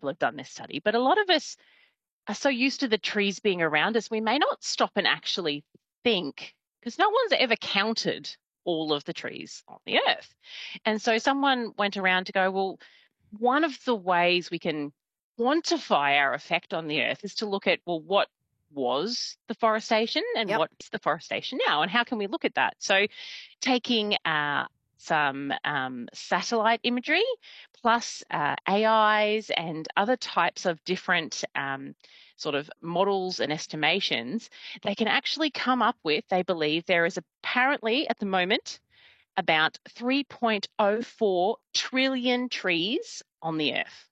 people have done this study, but a lot of us are so used to the trees being around us, we may not stop and actually think, because no one's ever counted all of the trees on the earth. And so someone went around to go, well, one of the ways we can quantify our effect on the earth is to look at, well, what was the forestation and Yep. what's the forestation now, and how can we look at that? So taking some satellite imagery plus AIs and other types of different sort of models and estimations, they can actually come up with, they believe there is apparently at the moment about 3.04 trillion trees on the earth.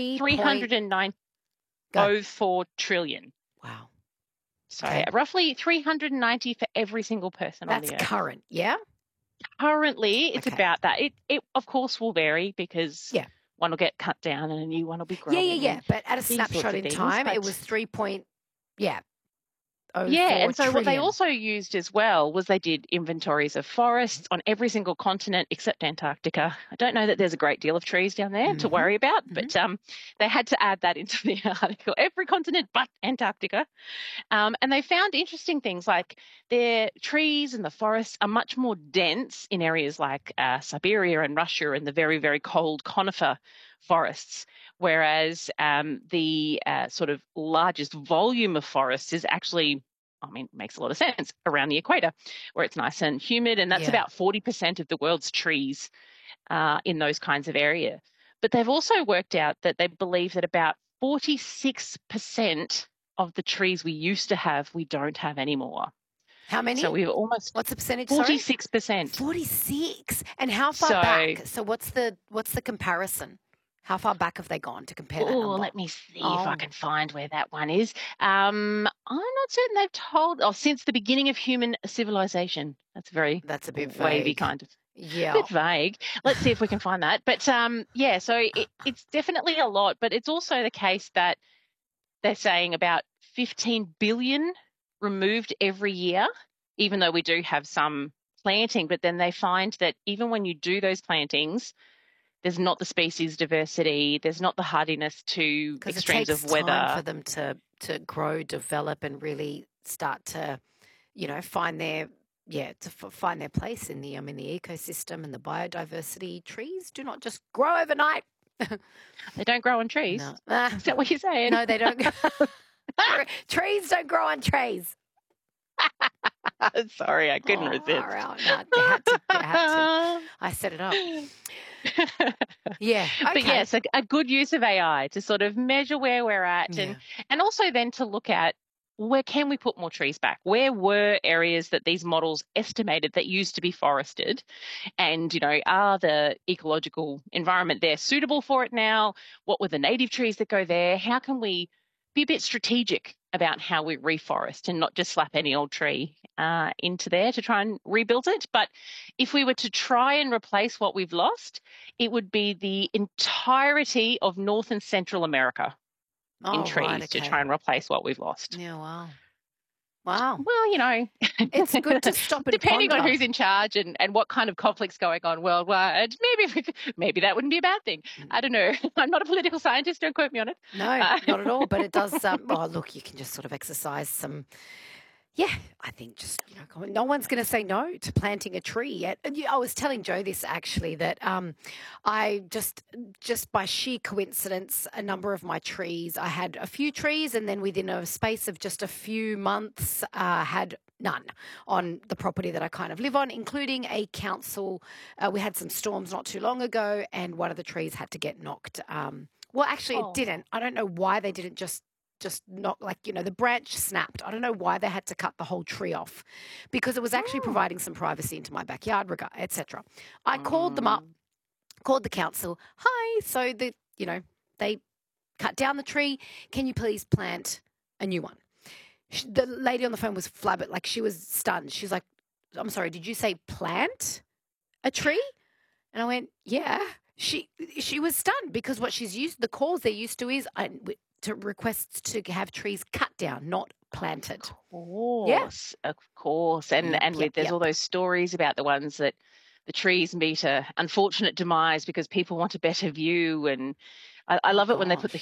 304 trillion. Wow. So Okay. roughly 390 for every single person on the earth. That's current, yeah? Currently, it's Okay. about that. It of course will vary because Yeah. one will get cut down and a new one will be growing. Yeah. But at a These sorts snapshot of in things, time, it but was 3.04 yeah, and so what they trillion. also used as well was they did inventories of forests on every single continent except Antarctica. I don't know that there's a great deal of trees down there to worry about, but they had to add that into the article. Every continent but Antarctica. And they found interesting things like their trees and the forests are much more dense in areas like Siberia and Russia and the very, very cold conifer forests, whereas the sort of largest volume of forests is actually, I mean, it makes a lot of sense, around the equator, where it's nice and humid, and that's about 40% of the world's trees in those kinds of area. But they've also worked out that they believe that about 46% of the trees we used to have, we don't have anymore. How many? So we've almost What's the percentage? 46%. 46. And how far back? So what's the comparison? How far back have they gone to compare that number? Let me see if I can find where that one is. I'm not certain they've told. Oh, since the beginning of human civilization. That's a bit wavy vague. kind of. Yeah. A bit vague. Let's see if we can find that. But yeah, so it's definitely a lot, but it's also the case that they're saying about 15 billion removed every year, even though we do have some planting. But then they find that even when you do those plantings, there's not the species diversity, there's not the hardiness to extremes of weather. It takes time for them to grow, develop, and really start to, find their find their place in the ecosystem and the biodiversity. Trees do not just grow overnight. They don't grow on trees. No. Is that what you're saying? No, they don't. Trees don't grow on trays. Sorry, I couldn't resist. No, they had to. I set it up. Yeah. Okay. But yes, a good use of AI to sort of measure where we're at and also then to look at where can we put more trees back? Where were areas that these models estimated that used to be forested? And, are the ecological environment there suitable for it now? What were the native trees that go there? How can we be a bit strategic about how we reforest and not just slap any old tree into there to try and rebuild it? But if we were to try and replace what we've lost, it would be the entirety of North and Central America in trees to try and replace what we've lost. Yeah, wow. Well, it's good to stop and depending ponder. on who's in charge and what kind of conflict's going on worldwide, maybe that wouldn't be a bad thing. I don't know. I'm not a political scientist. Don't quote me on it. No, not at all. But it does. Look, you can just sort of exercise some. Yeah, I think just, no one's going to say no to planting a tree yet. And I was telling Joe this actually, that I just by sheer coincidence, a number of my trees, I had a few trees and then within a space of just a few months had none on the property that I kind of live on, including a council. We had some storms not too long ago and one of the trees had to get knocked. Well, actually it didn't. I don't know why they didn't just not the branch snapped. I don't know why they had to cut the whole tree off because it was actually providing some privacy into my backyard, etc. I called them up, called the council. Hi, so they cut down the tree. Can you please plant a new one? The lady on the phone was flabbergasted, she was stunned. She's like, I'm sorry, did you say plant a tree? And I went, yeah. She was stunned because what she's used, the calls they're used to is to requests to have trees cut down, not planted. Of course. And there's all those stories about the ones that the trees meet a unfortunate demise because people want a better view. And I love it when they put the